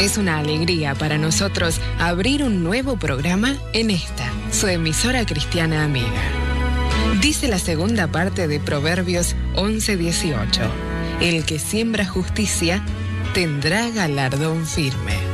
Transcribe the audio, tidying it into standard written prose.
Es una alegría para nosotros abrir un nuevo programa en esta, su emisora cristiana amiga. Dice la segunda parte de Proverbios 11:18. El que siembra justicia tendrá galardón firme.